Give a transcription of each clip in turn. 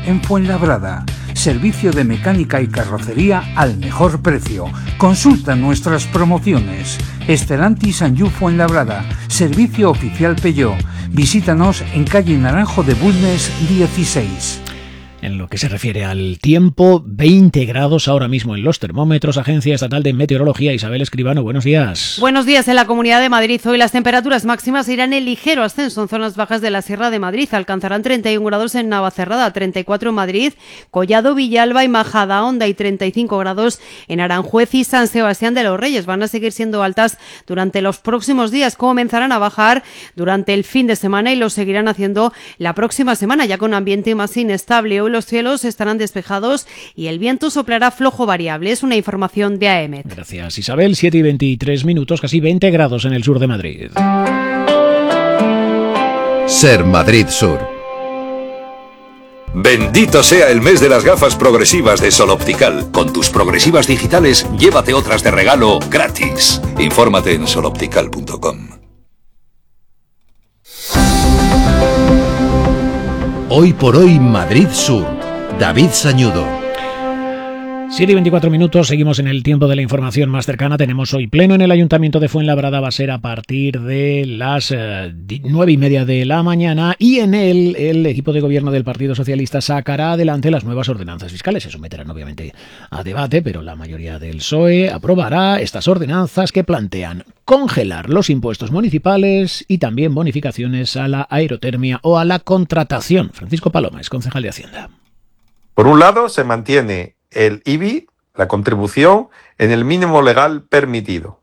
en Fuenlabrada. Servicio de mecánica y carrocería al mejor precio. Consulta nuestras promociones. Stellantis Sanyu Fuenlabrada. Servicio oficial Peugeot. Visítanos en calle Naranjo de Bulnes 16. En lo que se refiere al tiempo, 20 grados ahora mismo en los termómetros. Agencia Estatal de Meteorología, Isabel Escribano, buenos días. Buenos días. En la Comunidad de Madrid hoy las temperaturas máximas irán en ligero ascenso en zonas bajas de la Sierra de Madrid. Alcanzarán 31 grados en Navacerrada, 34 en Madrid, Collado, Villalba y Majadahonda y 35 grados en Aranjuez y San Sebastián de los Reyes. Van a seguir siendo altas durante los próximos días. Comenzarán a bajar durante el fin de semana y lo seguirán haciendo la próxima semana, ya con ambiente más inestable. Hoy los cielos estarán despejados y el viento soplará flojo variable. Es una información de AEMET. Gracias, Isabel. 7 y 23 minutos, casi 20 grados en el sur de Madrid. Ser Madrid Sur. Bendito sea el mes de las gafas progresivas de Sol Optical. Con tus progresivas digitales, llévate otras de regalo gratis. Infórmate en soloptical.com. Hoy por hoy Madrid Sur. David Sañudo. 7 y 24 minutos, seguimos en el tiempo de la información más cercana. Tenemos hoy pleno en el Ayuntamiento de Fuenlabrada. Va a ser a partir de las 9:30 de la mañana y en él el equipo de gobierno del Partido Socialista sacará adelante las nuevas ordenanzas fiscales. Se someterán obviamente a debate, pero la mayoría del PSOE aprobará estas ordenanzas que plantean congelar los impuestos municipales y también bonificaciones a la aerotermia o a la contratación. Francisco Paloma es concejal de Hacienda. Por un lado, se mantiene el IBI, la contribución, en el mínimo legal permitido.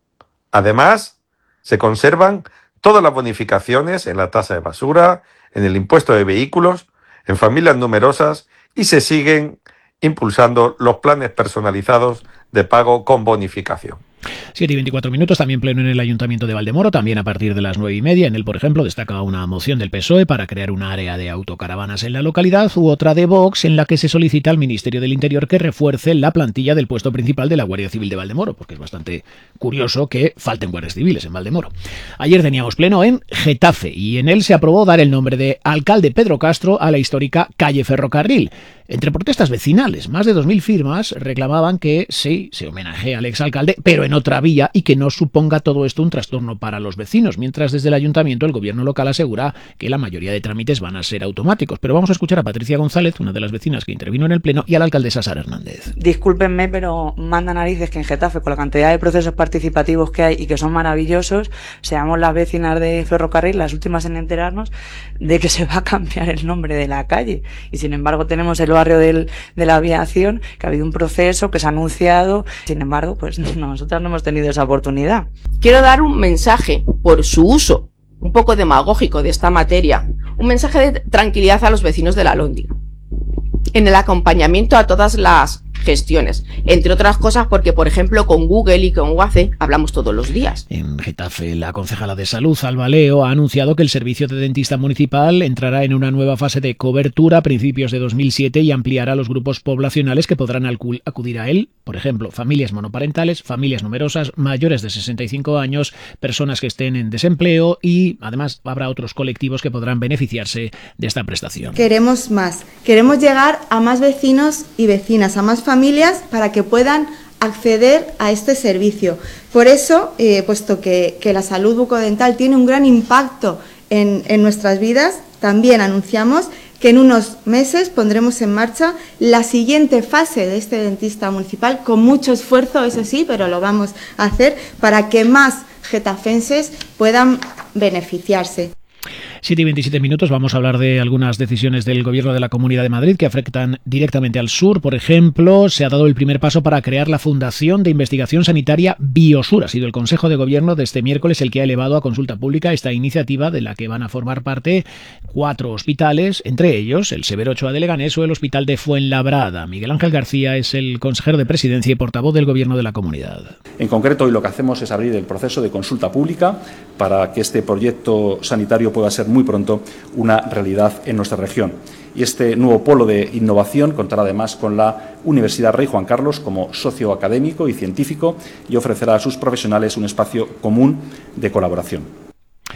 Además, se conservan todas las bonificaciones en la tasa de basura, en el impuesto de vehículos, en familias numerosas y se siguen impulsando los planes personalizados de pago con bonificación. 7 y 24 minutos, también pleno en el Ayuntamiento de Valdemoro, también a partir de las 9:30. En él, por ejemplo, destaca una moción del PSOE para crear un área de autocaravanas en la localidad u otra de Vox en la que se solicita al Ministerio del Interior que refuerce la plantilla del puesto principal de la Guardia Civil de Valdemoro, porque es bastante curioso que falten guardias civiles en Valdemoro. Ayer teníamos pleno en Getafe y en él se aprobó dar el nombre de alcalde Pedro Castro a la histórica calle Ferrocarril. Entre protestas vecinales, más de 2.000 firmas reclamaban que sí, se homenajee al exalcalde, pero en otra vía y que no suponga todo esto un trastorno para los vecinos, mientras desde el ayuntamiento el gobierno local asegura que la mayoría de trámites van a ser automáticos. Pero vamos a escuchar a Patricia González, una de las vecinas que intervino en el pleno, y a la alcaldesa Sara Hernández. Discúlpenme, pero manda narices que en Getafe, con la cantidad de procesos participativos que hay y que son maravillosos, seamos las vecinas de Ferrocarril las últimas en enterarnos de que se va a cambiar el nombre de la calle. Y sin embargo tenemos el barrio de la aviación, que ha habido un proceso que se ha anunciado. Sin embargo, pues nosotras no hemos tenido esa oportunidad. Quiero dar un mensaje por su uso un poco demagógico de esta materia, un mensaje de tranquilidad a los vecinos de la Alhóndiga, en el acompañamiento a todas las gestiones, entre otras cosas porque, por ejemplo, con Google y con WACE hablamos todos los días. En Getafe, la concejala de Salud, Alba Leo, ha anunciado que el servicio de dentista municipal entrará en una nueva fase de cobertura a principios de 2007 y ampliará los grupos poblacionales que podrán acudir a él, por ejemplo, familias monoparentales, familias numerosas, mayores de 65 años, personas que estén en desempleo y, además, habrá otros colectivos que podrán beneficiarse de esta prestación. Queremos más. Queremos llegar a más vecinos y vecinas, a más familias para que puedan acceder a este servicio. Por eso, puesto que la salud bucodental tiene un gran impacto en nuestras vidas, también anunciamos que en unos meses pondremos en marcha la siguiente fase de este dentista municipal, con mucho esfuerzo, eso sí, pero lo vamos a hacer para que más getafenses puedan beneficiarse. 7 y 27 minutos, vamos a hablar de algunas decisiones del Gobierno de la Comunidad de Madrid que afectan directamente al sur. Por ejemplo, se ha dado el primer paso para crear la Fundación de Investigación Sanitaria Biosur. Ha sido el Consejo de Gobierno de este miércoles el que ha elevado a consulta pública esta iniciativa, de la que van a formar parte 4 hospitales, entre ellos el Severo Ochoa de Leganés o el Hospital de Fuenlabrada. Miguel Ángel García es el consejero de Presidencia y portavoz del Gobierno de la Comunidad. En concreto, hoy lo que hacemos es abrir el proceso de consulta pública para que este proyecto sanitario pueda ser muy pronto una realidad en nuestra región. Y este nuevo polo de innovación contará además con la Universidad Rey Juan Carlos como socio académico y científico y ofrecerá a sus profesionales un espacio común de colaboración.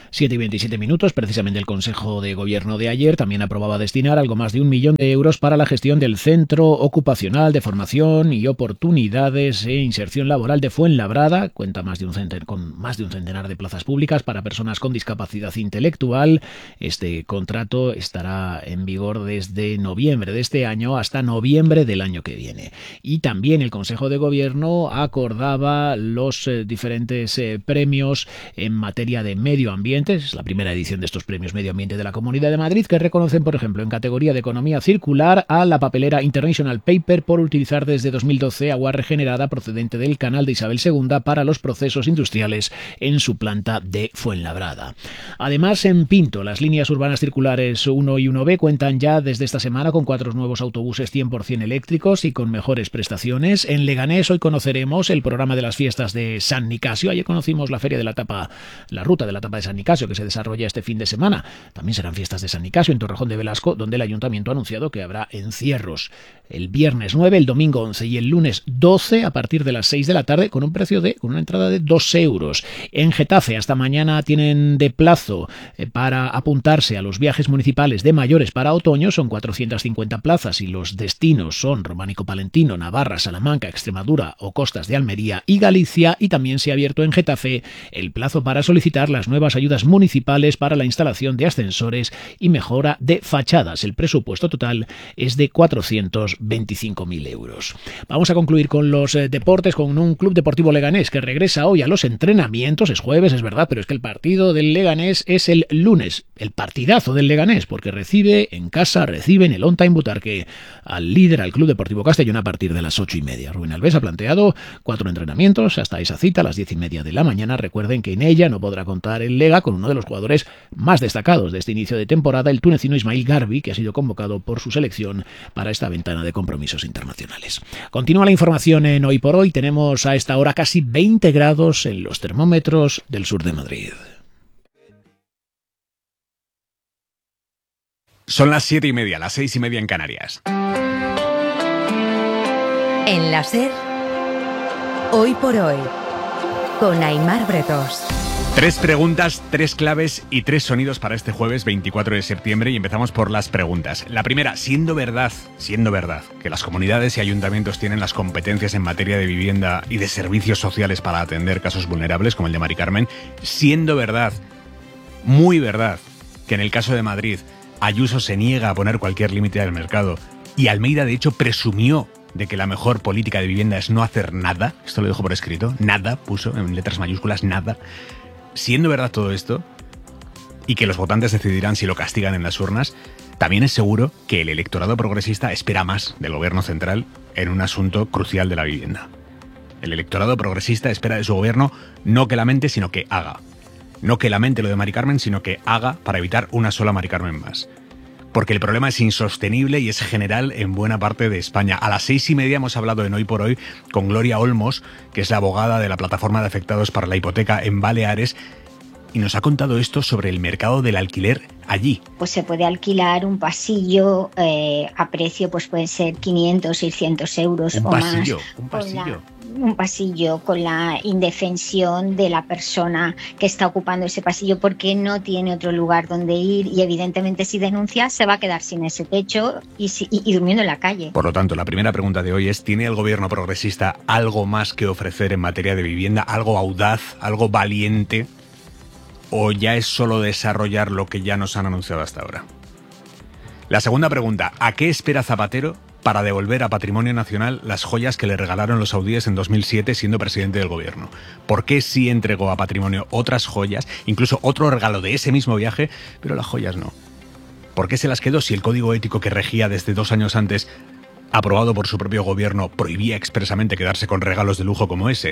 7:27, precisamente el Consejo de Gobierno de ayer también aprobaba destinar algo más de 1 millón de euros para la gestión del Centro Ocupacional de Formación y Oportunidades e Inserción Laboral de Fuenlabrada. Cuenta con más de un centenar de plazas públicas para personas con discapacidad intelectual. Este contrato estará en vigor desde noviembre de este año hasta noviembre del año que viene. Y también el Consejo de Gobierno acordaba los diferentes premios en materia de medio ambiente. Es la primera edición de estos premios Medio Ambiente de la Comunidad de Madrid, que reconocen, por ejemplo, en categoría de economía circular a la papelera International Paper por utilizar desde 2012 agua regenerada procedente del canal de Isabel II para los procesos industriales en su planta de Fuenlabrada. Además, en Pinto, las líneas urbanas circulares 1 y 1B cuentan ya desde esta semana con 4 nuevos autobuses 100% eléctricos y con mejores prestaciones. En Leganés hoy conoceremos el programa de las fiestas de San Nicasio. Ayer conocimos la feria de la tapa, la ruta de la tapa de San Nicasio, que se desarrolla este fin de semana. También serán fiestas de San Nicasio en Torrejón de Velasco, donde el Ayuntamiento ha anunciado que habrá encierros el viernes 9, el domingo 11 y el lunes 12 a partir de las 6 de la tarde con una entrada de 2 euros. En Getafe hasta mañana tienen de plazo para apuntarse a los viajes municipales de mayores para otoño. Son 450 plazas y los destinos son Románico Palentino, Navarra, Salamanca, Extremadura o costas de Almería y Galicia. Y también se ha abierto en Getafe el plazo para solicitar las nuevas ayudas municipales para la instalación de ascensores y mejora de fachadas. El presupuesto total es de 425.000 euros. Vamos a concluir con los deportes, con un Club Deportivo Leganés que regresa hoy a los entrenamientos. Es jueves, es verdad, pero es que el partido del Leganés es el lunes. El partidazo del Leganés, porque recibe en el On Time Butarque al líder, al Club Deportivo Castellón, a partir de las 8:30. Rubén Alves ha planteado 4 entrenamientos hasta esa cita a las 10:30 de la mañana. Recuerden que en ella no podrá contar el Lega con uno de los jugadores más destacados de este inicio de temporada, el tunecino Ismail Garbi, que ha sido convocado por su selección para esta ventana de compromisos internacionales. Continúa la información en Hoy por Hoy. Tenemos a esta hora casi 20 grados en los termómetros del sur de Madrid. Son las 7:30, las 6:30 en Canarias. En la SER, Hoy por Hoy, con Aimar Bretos. 3 preguntas, 3 claves y 3 sonidos para este jueves 24 de septiembre y empezamos por las preguntas. La primera, siendo verdad que las comunidades y ayuntamientos tienen las competencias en materia de vivienda y de servicios sociales para atender casos vulnerables como el de Mari Carmen, siendo verdad, muy verdad, que en el caso de Madrid Ayuso se niega a poner cualquier límite al mercado y Almeida de hecho presumió de que la mejor política de vivienda es no hacer nada, esto lo dejo por escrito, nada, puso en letras mayúsculas, nada. Siendo verdad todo esto, y que los votantes decidirán si lo castigan en las urnas, también es seguro que el electorado progresista espera más del gobierno central en un asunto crucial de la vivienda. El electorado progresista espera de su gobierno no que lamente, sino que haga. No que lamente lo de Mari Carmen, sino que haga para evitar una sola Mari Carmen más. Porque el problema es insostenible y es general en buena parte de España. A las 6:30 hemos hablado en Hoy por Hoy con Gloria Olmos, que es la abogada de la Plataforma de Afectados para la Hipoteca en Baleares, y nos ha contado esto sobre el mercado del alquiler allí. Pues se puede alquilar un pasillo a precio, pues pueden ser 500, 600 euros o más. Un pasillo. Un pasillo con la indefensión de la persona que está ocupando ese pasillo porque no tiene otro lugar donde ir y evidentemente si denuncia se va a quedar sin ese techo y durmiendo en la calle. Por lo tanto, la primera pregunta de hoy es: ¿tiene el gobierno progresista algo más que ofrecer en materia de vivienda? ¿Algo audaz? ¿Algo valiente? ¿O ya es solo desarrollar lo que ya nos han anunciado hasta ahora? La segunda pregunta: ¿a qué espera Zapatero para devolver a Patrimonio Nacional las joyas que le regalaron los saudíes en 2007 siendo presidente del gobierno? ¿Por qué sí entregó a Patrimonio otras joyas, incluso otro regalo de ese mismo viaje, pero las joyas no? ¿Por qué se las quedó si el código ético que regía desde 2 años antes, aprobado por su propio gobierno, prohibía expresamente quedarse con regalos de lujo como ese?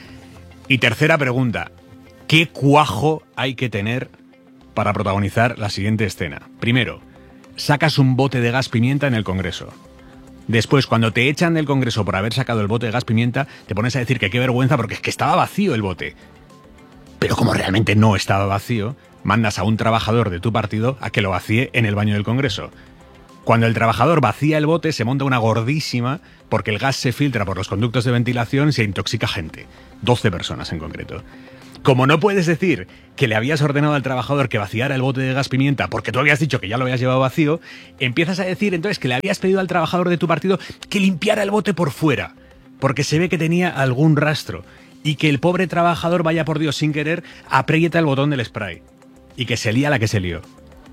Y tercera pregunta: ¿qué cuajo hay que tener para protagonizar la siguiente escena? Primero, sacas un bote de gas pimienta en el Congreso. Después, cuando te echan del Congreso por haber sacado el bote de gas pimienta, te pones a decir que qué vergüenza porque es que estaba vacío el bote. Pero como realmente no estaba vacío, mandas a un trabajador de tu partido a que lo vacíe en el baño del Congreso. Cuando el trabajador vacía el bote, se monta una gordísima porque el gas se filtra por los conductos de ventilación y se intoxica gente. 12 personas en concreto. Como no puedes decir que le habías ordenado al trabajador que vaciara el bote de gas pimienta porque tú habías dicho que ya lo habías llevado vacío, empiezas a decir entonces que le habías pedido al trabajador de tu partido que limpiara el bote por fuera, porque se ve que tenía algún rastro, y que el pobre trabajador, vaya por Dios, sin querer, aprieta el botón del spray, y que se lía la que se lió.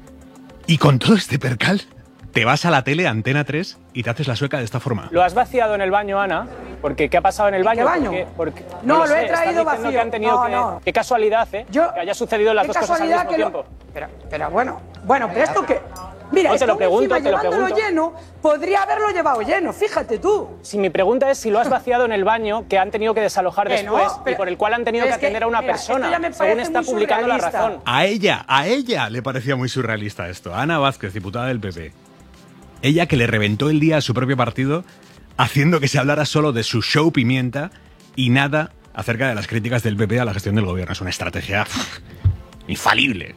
Y con todo este percal, te vas a la tele, Antena 3, y te haces la sueca de esta forma. ¿Lo has vaciado en el baño, Ana? Porque ¿qué ha pasado en el baño? ¿Qué baño? No, lo he traído vacío. Que han tenido no. Qué casualidad, ¿eh? Que haya sucedido las dos cosas al mismo tiempo. Pero bueno, pero esto que... Mira, no, te lo pregunto. Llevándolo lleno, podría haberlo llevado lleno, fíjate tú. Si mi pregunta es si lo has vaciado en el baño que han tenido que desalojar después y por el cual han tenido que atender a una persona, según está publicando La Razón. A ella le parecía muy surrealista esto. Ana Vázquez, diputada del PP. Ella que le reventó el día a su propio partido haciendo que se hablara solo de su show pimienta y nada acerca de las críticas del PP a la gestión del gobierno. Es una estrategia infalible.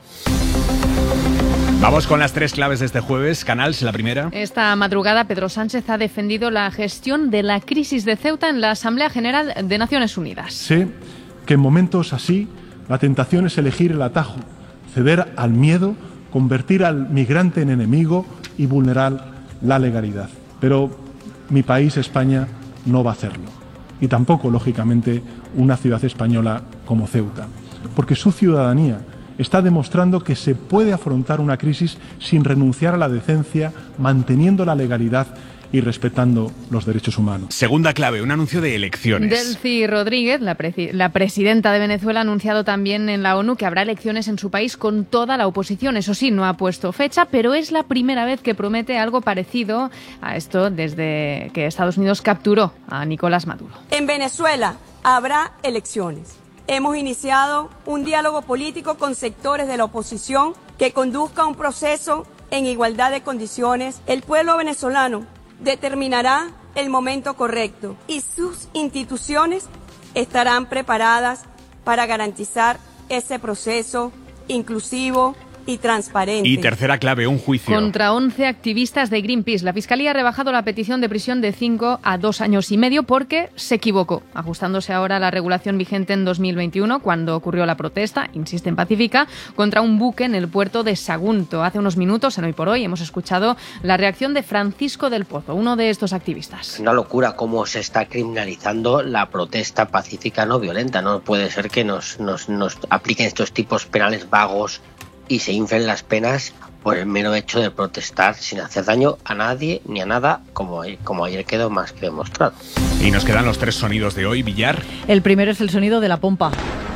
Vamos con las 3 claves de este jueves. Canals, la primera. Esta madrugada Pedro Sánchez ha defendido la gestión de la crisis de Ceuta en la Asamblea General de Naciones Unidas. Sé que en momentos así la tentación es elegir el atajo, ceder al miedo, convertir al migrante en enemigo y vulnerar la legalidad. Pero mi país, España, no va a hacerlo. Y tampoco, lógicamente, una ciudad española como Ceuta. Porque su ciudadanía está demostrando que se puede afrontar una crisis sin renunciar a la decencia, manteniendo la legalidad y respetando los derechos humanos. Segunda clave, un anuncio de elecciones. Delcy Rodríguez, la presidenta de Venezuela, ha anunciado también en la ONU que habrá elecciones en su país con toda la oposición. Eso sí, no ha puesto fecha, pero es la primera vez que promete algo parecido a esto desde que Estados Unidos capturó a Nicolás Maduro. En Venezuela habrá elecciones. Hemos iniciado un diálogo político con sectores de la oposición que conduzca a un proceso en igualdad de condiciones. El pueblo venezolano determinará el momento correcto y sus instituciones estarán preparadas para garantizar ese proceso inclusivo y transparente. Y tercera clave, un juicio. Contra 11 activistas de Greenpeace. La Fiscalía ha rebajado la petición de prisión de 5 a 2 años y medio porque se equivocó, ajustándose ahora a la regulación vigente en 2021, cuando ocurrió la protesta, insisten pacífica, contra un buque en el puerto de Sagunto. Hace unos minutos, en Hoy por Hoy, hemos escuchado la reacción de Francisco del Pozo, uno de estos activistas. Es una locura cómo se está criminalizando la protesta pacífica no violenta. No puede ser que nos apliquen estos tipos penales vagos y se inflen las penas por el mero hecho de protestar sin hacer daño a nadie ni a nada, como ayer quedó más que demostrado. Y nos quedan los 3 sonidos de hoy, Villar. El primero es el sonido de la pompa.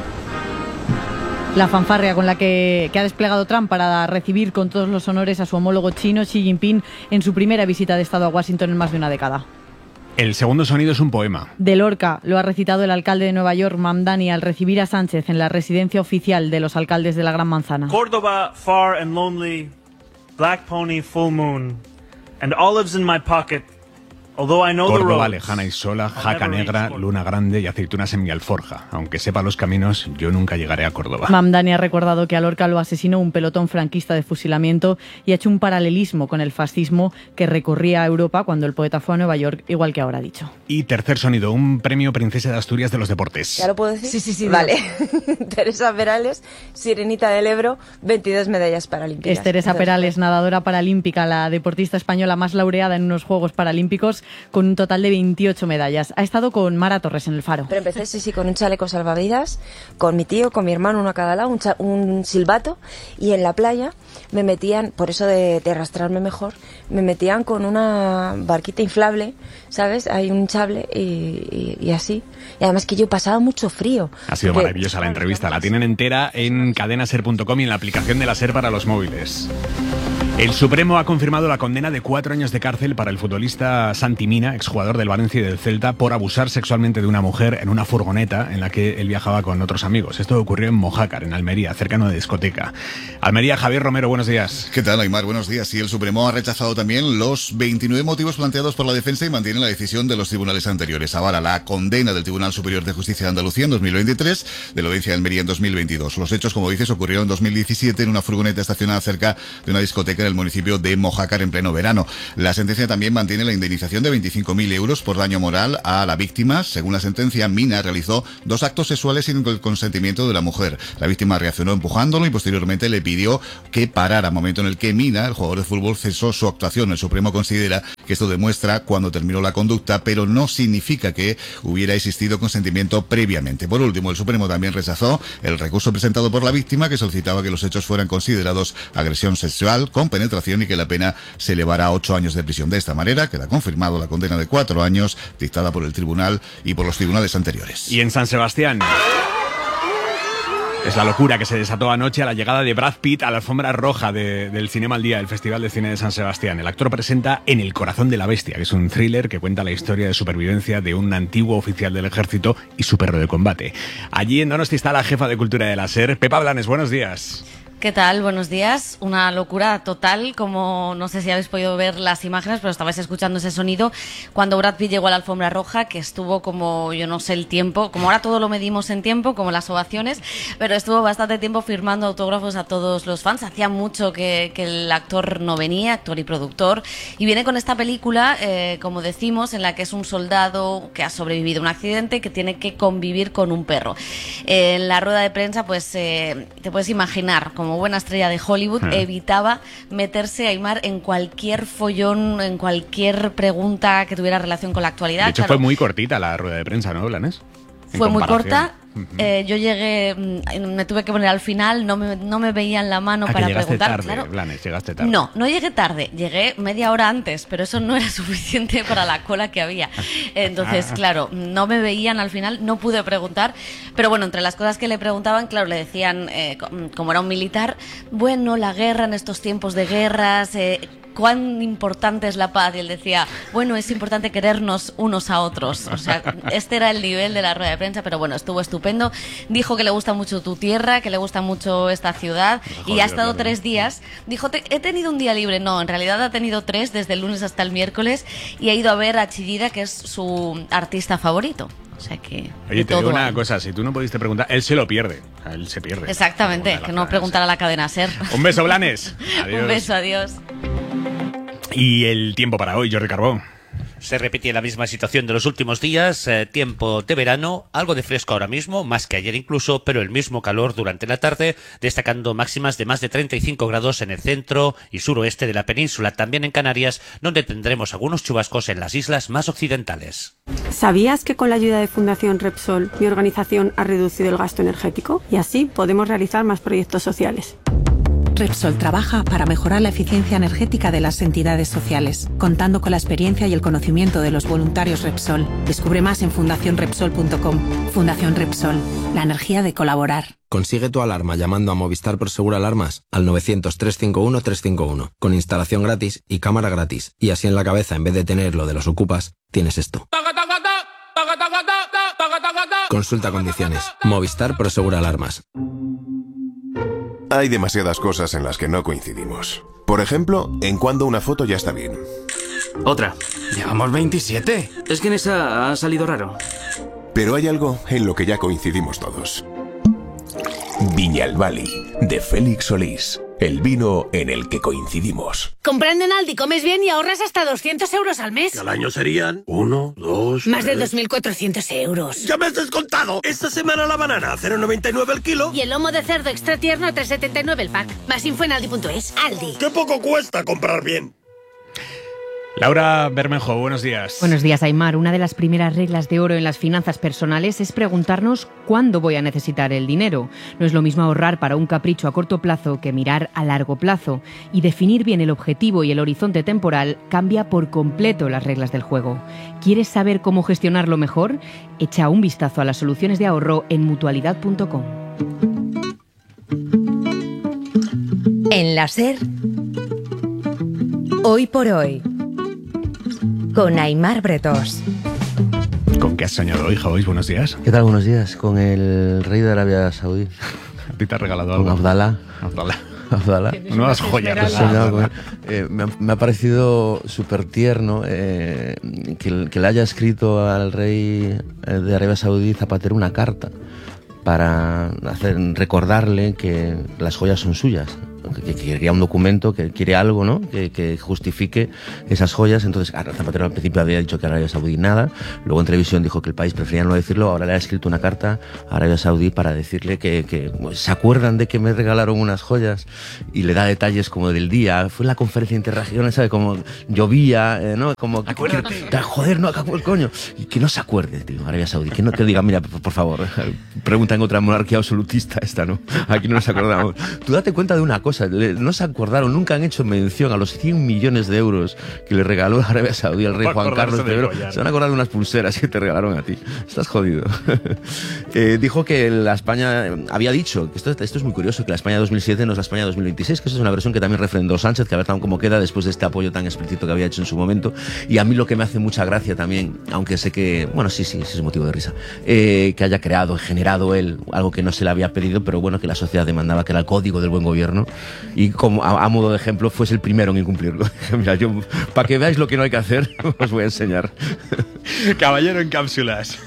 La fanfarria con la que ha desplegado Trump para recibir con todos los honores a su homólogo chino Xi Jinping en su primera visita de Estado a Washington en más de una década. El segundo sonido es un poema. De Lorca lo ha recitado el alcalde de Nueva York, Mamdani, al recibir a Sánchez en la residencia oficial de los alcaldes de la Gran Manzana. Córdoba, far and lonely, black pony, full moon, and olives in my pocket. Córdoba, lejana y sola, jaca negra, luna grande y aceitunas en mi alforja. Aunque sepa los caminos, yo nunca llegaré a Córdoba. Mamdani ha recordado que a Lorca lo asesinó un pelotón franquista de fusilamiento y ha hecho un paralelismo con el fascismo que recorría Europa cuando el poeta fue a Nueva York, igual que ahora ha dicho. Y tercer sonido, un premio Princesa de Asturias de los deportes. ¿Ya lo puedo decir? Sí. Vale. Teresa Perales, Sirenita del Ebro, 22 medallas paralímpicas. Es Teresa Perales, nadadora paralímpica, la deportista española más laureada en unos Juegos Paralímpicos, con un total de 28 medallas. Ha estado con Mara Torres en el Faro. Pero empecé, con un chaleco salvavidas, con mi tío, con mi hermano, uno a cada lado, un silbato, y en la playa me metían, por eso de arrastrarme mejor, me metían con una barquita inflable, ¿sabes? Hay un hinchable y así. Y además que yo pasaba mucho frío. Ha sido maravillosa la entrevista. La tienen entera en cadenaser.com y en la aplicación de la SER para los móviles. El Supremo ha confirmado la condena de 4 años de cárcel para el futbolista Santi Mina, exjugador del Valencia y del Celta, por abusar sexualmente de una mujer en una furgoneta en la que él viajaba con otros amigos. Esto ocurrió en Mojácar, en Almería, cercano de discoteca. Almería, Javier Romero, buenos días. ¿Qué tal, Aymar? Buenos días. Y el Supremo ha rechazado también los 29 motivos planteados por la defensa y mantiene la decisión de los tribunales anteriores. Avala la condena del Tribunal Superior de Justicia de Andalucía en 2023, de la Audiencia de Almería en 2022. Los hechos, como dices, ocurrieron en 2017 en una furgoneta estacionada cerca de una discoteca en el municipio de Mojácar en pleno verano. La sentencia también mantiene la indemnización de 25.000 euros por daño moral a la víctima. Según la sentencia, Mina realizó 2 actos sexuales sin el consentimiento de la mujer. La víctima reaccionó empujándolo y posteriormente le pidió que parara, momento en el que Mina, el jugador de fútbol, cesó su actuación. El Supremo considera que esto demuestra cuando terminó la conducta, pero no significa que hubiera existido consentimiento previamente. Por último, el Supremo también rechazó el recurso presentado por la víctima, que solicitaba que los hechos fueran considerados agresión sexual con penetración y que la pena se elevara a 8 años de prisión. De esta manera queda confirmado la condena de 4 años dictada por el tribunal y por los tribunales anteriores. Y en San Sebastián es la locura que se desató anoche a la llegada de Brad Pitt a la alfombra roja del Cinema al Día, el Festival de Cine de San Sebastián. El actor presenta En el corazón de la bestia, que es un thriller que cuenta la historia de supervivencia de un antiguo oficial del ejército y su perro de combate. Allí en Donosti está la jefa de cultura de la SER, Pepa Blanes. Buenos días. ¿Qué tal? Buenos días. Una locura total, como no sé si habéis podido ver las imágenes, pero estabais escuchando ese sonido cuando Brad Pitt llegó a la alfombra roja, que estuvo como, yo no sé el tiempo, como ahora todo lo medimos en tiempo, como las ovaciones, pero estuvo bastante tiempo firmando autógrafos a todos los fans. Hacía mucho que el actor no venía, actor y productor, y viene con esta película, como decimos, en la que es un soldado que ha sobrevivido a un accidente que tiene que convivir con un perro. En la rueda de prensa, pues te puedes imaginar, como buena estrella de Hollywood, evitaba meterse, Aimar, en cualquier follón, en cualquier pregunta que tuviera relación con la actualidad. De hecho, fue muy cortita la rueda de prensa, ¿no, Blanes? Fue muy corta. Yo llegué, me tuve que poner al final, no me veían la mano para preguntar. Tarde, claro. Blanes, llegaste tarde. No llegué tarde, llegué media hora antes, pero eso no era suficiente para la cola que había. Entonces, claro, no me veían al final, no pude preguntar, pero bueno, entre las cosas que le preguntaban, claro, le decían, como era un militar, bueno, la guerra en estos tiempos de guerras, ¿cuán importante es la paz? Y él decía, bueno, es importante querernos unos a otros. O sea, este era el nivel de la rueda de prensa, pero bueno, estuvo estupendo. Dijo que le gusta mucho tu tierra, que le gusta mucho esta ciudad, y ha estado 3 días. Dijo, he tenido un día libre. No, en realidad ha tenido 3, desde el lunes hasta el miércoles, y ha ido a ver a Chillida, que es su artista favorito. O sea que... Oye, te digo una cosa, si tú no pudiste preguntar, él se lo pierde. Él se pierde. Exactamente, que no preguntara a la cadena SER. Un beso, Blanes. Adiós. Un beso, adiós. Y el tiempo para hoy, Jordi Carbó. Se repite la misma situación de los últimos días, tiempo de verano, algo de fresco ahora mismo, más que ayer incluso, pero el mismo calor durante la tarde, destacando máximas de más de 35 grados en el centro y suroeste de la península, también en Canarias, donde tendremos algunos chubascos en las islas más occidentales. ¿Sabías que con la ayuda de Fundación Repsol, mi organización ha reducido el gasto energético? Y así podemos realizar más proyectos sociales. Repsol trabaja para mejorar la eficiencia energética de las entidades sociales, contando con la experiencia y el conocimiento de los voluntarios Repsol. Descubre más en fundacionrepsol.com. Fundación Repsol, la energía de colaborar. Consigue tu alarma llamando a Movistar Prosegur Alarmas al 900-351-351, con instalación gratis y cámara gratis. Y así en la cabeza, en vez de tener lo de los ocupas, tienes esto. Consulta condiciones. Movistar Prosegur Alarmas. Hay demasiadas cosas en las que no coincidimos. Por ejemplo, en cuándo una foto ya está bien. Otra. Llevamos 27. Es que en esa ha salido raro. Pero hay algo en lo que ya coincidimos todos. Viñalbali, de Félix Solís. El vino en el que coincidimos. Comprando en Aldi comes bien y ahorras hasta 200 euros al mes. Al año serían 1, 2... Más de 2.400 euros. ¡Ya me has descontado! Esta semana la banana, 0,99 el kilo. Y el lomo de cerdo extra tierno, 3,79 el pack. Más info en Aldi.es. Aldi. ¡Qué poco cuesta comprar bien! Laura Bermejo, buenos días. Buenos días, Aimar. Una de las primeras reglas de oro en las finanzas personales es preguntarnos cuándo voy a necesitar el dinero. No es lo mismo ahorrar para un capricho a corto plazo que mirar a largo plazo. Y definir bien el objetivo y el horizonte temporal cambia por completo las reglas del juego. ¿Quieres saber cómo gestionarlo mejor? Echa un vistazo a las soluciones de ahorro en mutualidad.com. En la SER, hoy por hoy, con Aimar Bretós. ¿Con qué has soñado hoy, Jois? Buenos días. ¿Qué tal? Buenos días. Con el rey de Arabia Saudí. ¿A ti te ha regalado algo? Con Abdalá. Abdalá. Nuevas joyas. Me ha parecido súper tierno que le haya escrito al rey de Arabia Saudí Zapatero una carta para recordarle que las joyas son suyas. que quería un documento, que quiere algo, ¿no? Que justifique esas joyas. Entonces, Zapatero al principio había dicho que Arabia Saudí nada, luego en televisión dijo que el país prefería no decirlo, ahora le ha escrito una carta a Arabia Saudí para decirle que ¿se acuerdan de que me regalaron unas joyas? Y le da detalles como del día, fue en la conferencia interregional, ¿sabe? Como llovía, ¿no? Como, joder, no, el coño. Y que no se acuerde, tío, Arabia Saudí, que no te diga, mira, por favor, pregunta en otra monarquía absolutista esta, ¿no? Aquí no nos acordamos. Tú date cuenta de una cosa, no se acordaron, nunca han hecho mención a los 100 millones de euros que le regaló Arabia Saudí al rey Juan Carlos I. Se van a acordar de unas pulseras que te regalaron a ti. Estás jodido. Dijo que la España, había dicho, esto es muy curioso, que la España 2007 no es la España 2026, que eso es una versión que también refrendó Sánchez, que a ver cómo queda después de este apoyo tan explícito que había hecho en su momento. Y a mí lo que me hace mucha gracia también, aunque sé que, bueno, sí es motivo de risa, que haya creado, generado él algo que no se le había pedido, pero bueno, que la sociedad demandaba, que era el código del buen gobierno, y como a modo de ejemplo fuese el primero en incumplirlo. Mira, yo, para que veáis lo que no hay que hacer, os voy a enseñar. Caballero en cápsulas.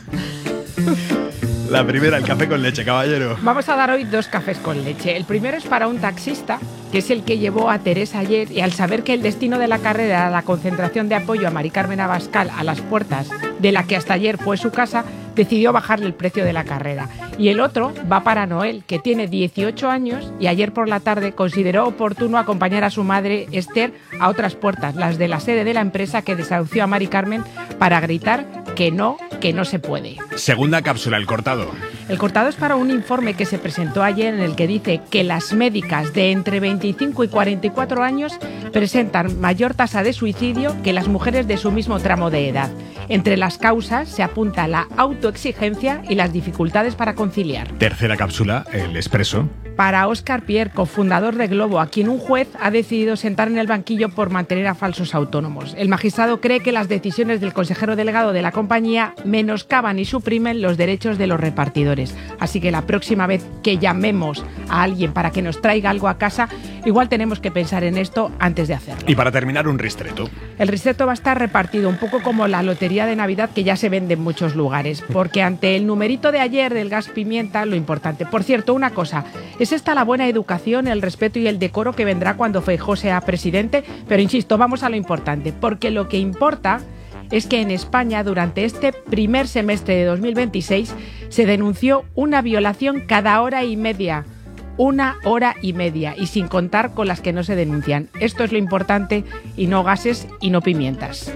La primera, el café con leche, caballero. Vamos a dar hoy 2 cafés con leche. El primero es para un taxista, que es el que llevó a Teresa ayer, y al saber que el destino de la carrera era la concentración de apoyo a Mari Carmen Abascal a las puertas de la que hasta ayer fue su casa, decidió bajarle el precio de la carrera. Y el otro va para Noel, que tiene 18 años y ayer por la tarde consideró oportuno acompañar a su madre Esther a otras puertas, las de la sede de la empresa que desahució a Mari Carmen, para gritar que no se puede. Segunda cápsula, el cortado. El cortado es para un informe que se presentó ayer en el que dice que las médicas de entre 25 y 44 años presentan mayor tasa de suicidio que las mujeres de su mismo tramo de edad. Entre las causas se apunta la autoexigencia y las dificultades para conciliar. Tercera cápsula, el expreso. Para Óscar Pierre, cofundador de Globo, a quien un juez ha decidido sentar en el banquillo por mantener a falsos autónomos. El magistrado cree que las decisiones del consejero delegado de la compañía menoscaban y suprimen los derechos de los repartidores. Así que la próxima vez que llamemos a alguien para que nos traiga algo a casa, igual tenemos que pensar en esto antes de hacerlo. Y para terminar, un ristretto. El ristretto va a estar repartido un poco como la lotería de Navidad, que ya se vende en muchos lugares, porque ante el numerito de ayer del gas pimienta, lo importante. Por cierto, una cosa, es esta la buena educación, el respeto y el decoro que vendrá cuando Feijóo sea presidente, pero insisto, vamos a lo importante, porque lo que importa es que en España durante este primer semestre de 2026 se denunció una violación cada hora y media. 1 hora y media, y sin contar con las que no se denuncian. Esto es lo importante, y no gases y no pimientas.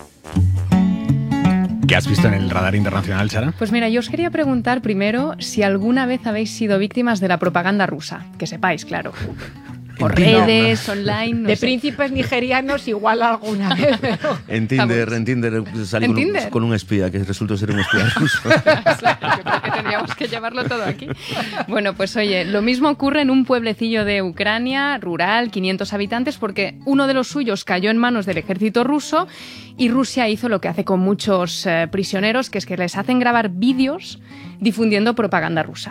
¿Qué has visto en el radar internacional, Sara? Pues mira, yo os quería preguntar primero si alguna vez habéis sido víctimas de la propaganda rusa. Que sepáis, claro. Por redes, online, no de sé. Príncipes nigerianos igual alguna vez, pero... En Tinder salí con un espía, que resultó ser un espía ruso. Yo creo que tendríamos que llevarlo todo aquí. Bueno, pues oye, lo mismo ocurre en un pueblecillo de Ucrania, rural, 500 habitantes, porque uno de los suyos cayó en manos del ejército ruso y Rusia hizo lo que hace con muchos prisioneros, que es que les hacen grabar vídeos difundiendo propaganda rusa.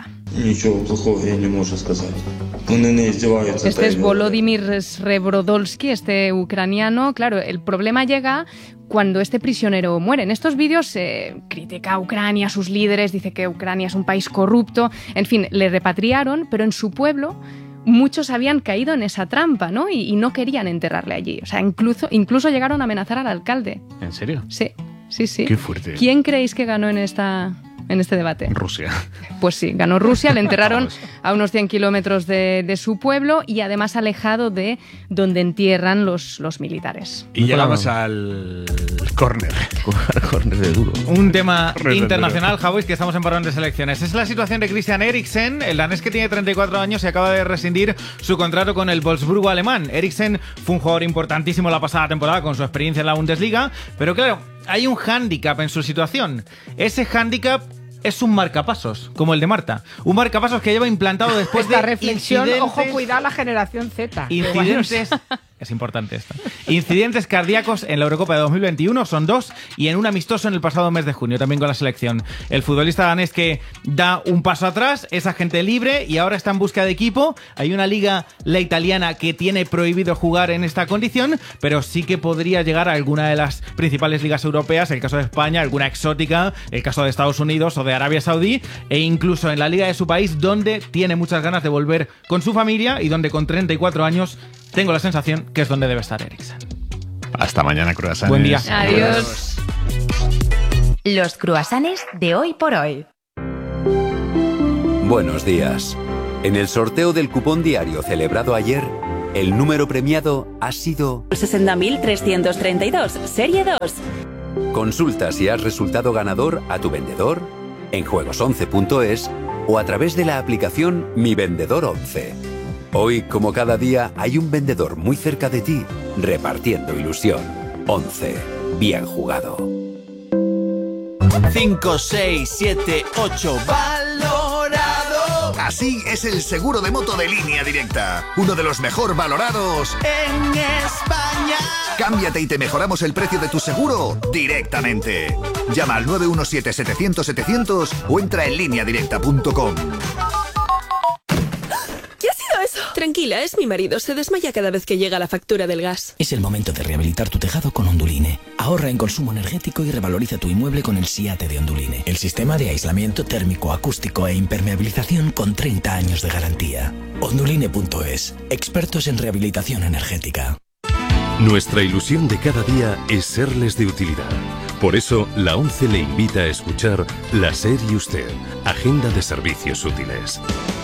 Este es Volodymyr Srebrodolsky, este ucraniano. Claro, el problema llega cuando este prisionero muere. En estos vídeos critica a Ucrania, a sus líderes, dice que Ucrania es un país corrupto. En fin, le repatriaron, pero en su pueblo muchos habían caído en esa trampa, ¿no? Y no querían enterrarle allí. O sea, incluso llegaron a amenazar al alcalde. ¿En serio? Sí. Qué fuerte. ¿Quién creéis que ganó en este debate? Rusia. Pues sí, ganó Rusia, le enterraron a unos 100 kilómetros de su pueblo y además alejado de donde entierran los militares. Y llegamos al córner. Córner de duro. Un tema internacional, Javois, que estamos en parón de selecciones. Es la situación de Christian Eriksen, el danés que tiene 34 años y acaba de rescindir su contrato con el Wolfsburgo alemán. Eriksen fue un jugador importantísimo la pasada temporada con su experiencia en la Bundesliga, pero claro, hay un hándicap en su situación. Ese hándicap es un marcapasos, como el de Marta. Un marcapasos que lleva implantado después esta de reflexión, incidentes, ojo, cuidado la generación Z. Incidentes Es importante esto. Incidentes cardíacos en la Eurocopa de 2021 son 2 y en un amistoso en el pasado mes de junio, también con la selección. El futbolista danés que da un paso atrás, es agente libre y ahora está en busca de equipo. Hay una liga, la italiana, que tiene prohibido jugar en esta condición, pero sí que podría llegar a alguna de las principales ligas europeas, el caso de España, alguna exótica, el caso de Estados Unidos o de Arabia Saudí, e incluso en la liga de su país, donde tiene muchas ganas de volver con su familia y donde con 34 años tengo la sensación que es donde debe estar Eriksen. Hasta mañana, croissants. Buen día. Adiós. Los croissants de Hoy por Hoy. Buenos días. En el sorteo del cupón diario celebrado ayer, el número premiado ha sido 60.332, serie 2. Consulta si has resultado ganador a tu vendedor, en juegos11.es o a través de la aplicación Mi Vendedor 11. Hoy, como cada día, hay un vendedor muy cerca de ti, repartiendo ilusión. 11. Bien jugado. 5, 6, 7, 8, valorado. Así es el seguro de moto de Línea Directa. Uno de los mejor valorados en España. Cámbiate y te mejoramos el precio de tu seguro directamente. Llama al 917-700-700 o entra en lineadirecta.com. Tranquila, es mi marido. Se desmaya cada vez que llega la factura del gas. Es el momento de rehabilitar tu tejado con Onduline. Ahorra en consumo energético y revaloriza tu inmueble con el SIATE de Onduline. El sistema de aislamiento térmico, acústico e impermeabilización con 30 años de garantía. Onduline.es. Expertos en rehabilitación energética. Nuestra ilusión de cada día es serles de utilidad. Por eso, la ONCE le invita a escuchar La SER y Usted, Agenda de Servicios Útiles.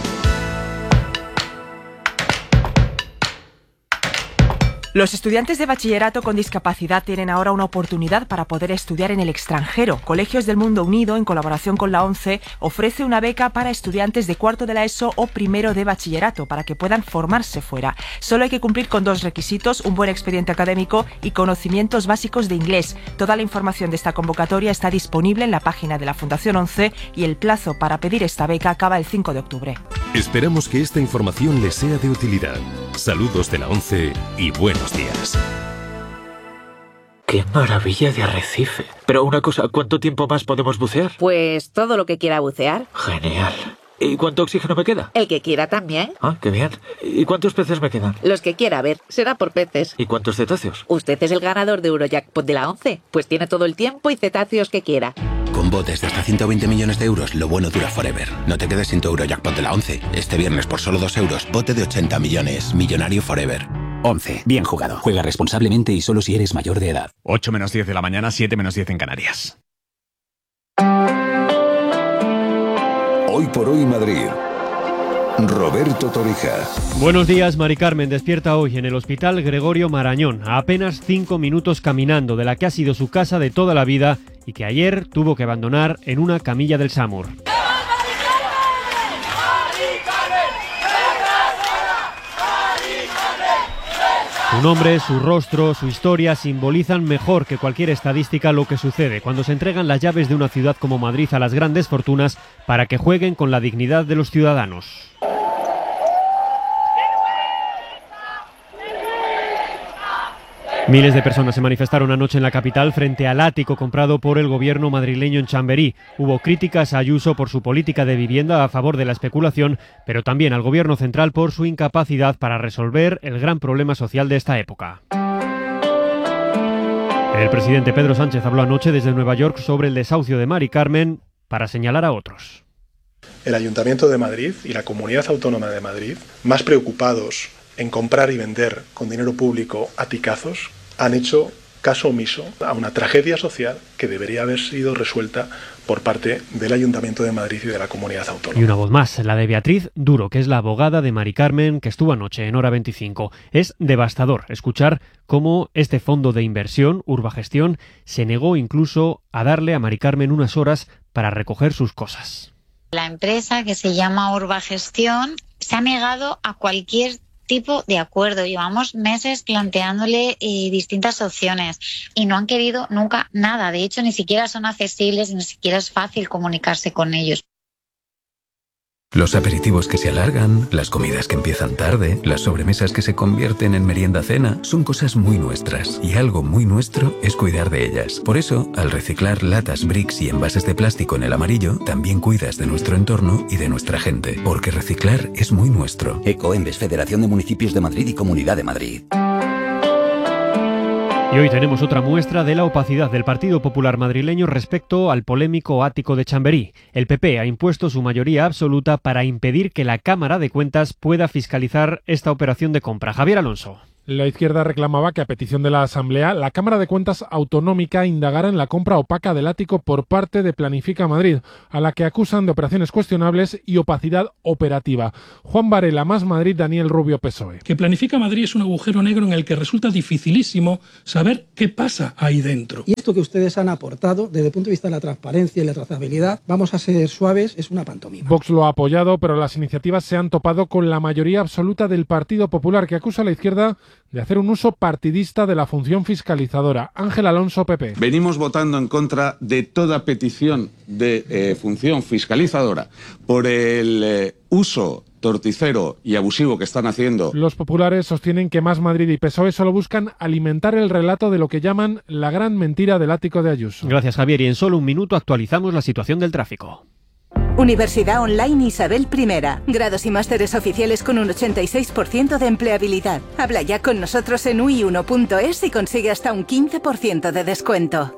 Los estudiantes de bachillerato con discapacidad tienen ahora una oportunidad para poder estudiar en el extranjero. Colegios del Mundo Unido, en colaboración con la ONCE, ofrece una beca para estudiantes de cuarto de la ESO o primero de bachillerato para que puedan formarse fuera. Solo hay que cumplir con 2 requisitos: un buen expediente académico y conocimientos básicos de inglés. Toda la información de esta convocatoria está disponible en la página de la Fundación ONCE y el plazo para pedir esta beca acaba el 5 de octubre. Esperamos que esta información les sea de utilidad. Saludos de la ONCE y buenos días. ¡Qué maravilla de arrecife! Pero una cosa, ¿cuánto tiempo más podemos bucear? Pues todo lo que quiera bucear. Genial. ¿Y cuánto oxígeno me queda? El que quiera también. Ah, qué bien. ¿Y cuántos peces me quedan? Los que quiera, a ver, será por peces. ¿Y cuántos cetáceos? Usted es el ganador de Eurojackpot de la ONCE, pues tiene todo el tiempo y cetáceos que quiera. Con botes de hasta 120 millones de euros, lo bueno dura forever. No te quedes sin tu Eurojackpot de la ONCE. Este viernes por solo 2 euros, bote de 80 millones. Millonario forever. 11. Bien jugado. Juega responsablemente y solo si eres mayor de edad. 8 menos 10 de la mañana, 7 menos 10 en Canarias. Hoy por hoy Madrid. Roberto Torija. Buenos días. Mari Carmen despierta hoy en el Hospital Gregorio Marañón, a apenas 5 minutos caminando de la que ha sido su casa de toda la vida y que ayer tuvo que abandonar en una camilla del SAMUR. Su nombre, su rostro, su historia simbolizan mejor que cualquier estadística lo que sucede cuando se entregan las llaves de una ciudad como Madrid a las grandes fortunas para que jueguen con la dignidad de los ciudadanos. Miles de personas se manifestaron anoche en la capital frente al ático comprado por el gobierno madrileño en Chamberí. Hubo críticas a Ayuso por su política de vivienda a favor de la especulación, pero también al gobierno central por su incapacidad para resolver el gran problema social de esta época. El presidente Pedro Sánchez habló anoche desde Nueva York sobre el desahucio de Mari Carmen para señalar a otros. El Ayuntamiento de Madrid y la Comunidad Autónoma de Madrid, más preocupados en comprar y vender con dinero público aticazos, han hecho caso omiso a una tragedia social que debería haber sido resuelta por parte del Ayuntamiento de Madrid y de la Comunidad Autónoma. Y una voz más, la de Beatriz Duro, que es la abogada de Mari Carmen, que estuvo anoche en Hora 25. Es devastador escuchar cómo este fondo de inversión, Urbagestión, se negó incluso a darle a Mari Carmen unas horas para recoger sus cosas. La empresa, que se llama Urbagestión, se ha negado a cualquier tipo de acuerdo. Llevamos meses planteándole distintas opciones y no han querido nunca nada. De hecho, ni siquiera son accesibles, ni siquiera es fácil comunicarse con ellos. Los aperitivos que se alargan, las comidas que empiezan tarde, las sobremesas que se convierten en merienda-cena, son cosas muy nuestras. Y algo muy nuestro es cuidar de ellas. Por eso, al reciclar latas, bricks y envases de plástico en el amarillo, también cuidas de nuestro entorno y de nuestra gente. Porque reciclar es muy nuestro. Ecoembes, Federación de Municipios de Madrid y Comunidad de Madrid. Y hoy tenemos otra muestra de la opacidad del Partido Popular madrileño respecto al polémico ático de Chamberí. El PP ha impuesto su mayoría absoluta para impedir que la Cámara de Cuentas pueda fiscalizar esta operación de compra. Javier Alonso. La izquierda reclamaba que, a petición de la Asamblea, la Cámara de Cuentas Autonómica indagara en la compra opaca del ático por parte de Planifica Madrid, a la que acusan de operaciones cuestionables y opacidad operativa. Juan Varela, Más Madrid, Daniel Rubio, PSOE. Que Planifica Madrid es un agujero negro en el que resulta dificilísimo saber qué pasa ahí dentro. Y esto que ustedes han aportado, desde el punto de vista de la transparencia y la trazabilidad, vamos a ser suaves, es una pantomima. Vox lo ha apoyado, pero las iniciativas se han topado con la mayoría absoluta del Partido Popular, que acusa a la izquierda de hacer un uso partidista de la función fiscalizadora. Ángel Alonso, PP. Venimos votando en contra de toda petición de función fiscalizadora por el uso torticero y abusivo que están haciendo. Los populares sostienen que Más Madrid y PSOE solo buscan alimentar el relato de lo que llaman la gran mentira del ático de Ayuso. Gracias, Javier. Y en solo un minuto actualizamos la situación del tráfico. Universidad Online Isabel I. Grados y másteres oficiales con un 86% de empleabilidad. Habla ya con nosotros en ui1.es y consigue hasta un 15% de descuento.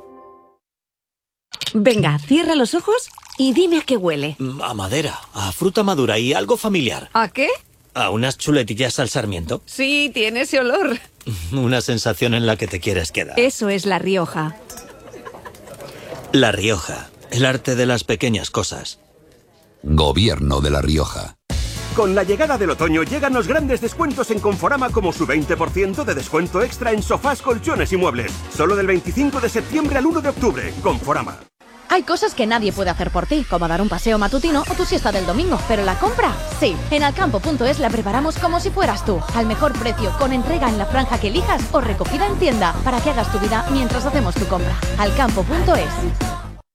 Venga, cierra los ojos y dime a qué huele. A madera, a fruta madura y algo familiar. ¿A qué? ¿A unas chuletillas al sarmiento? Sí, tiene ese olor. Una sensación en la que te quieres quedar. Eso es La Rioja. La Rioja, el arte de las pequeñas cosas. Gobierno de La Rioja. Con la llegada del otoño llegan los grandes descuentos en Conforama, como su 20% de descuento extra en sofás, colchones y muebles. Solo del 25 de septiembre al 1 de octubre. Conforama. Hay cosas que nadie puede hacer por ti, como dar un paseo matutino o tu siesta del domingo, pero la compra, sí. En alcampo.es la preparamos como si fueras tú, al mejor precio, con entrega en la franja que elijas o recogida en tienda, para que hagas tu vida mientras hacemos tu compra. Alcampo.es.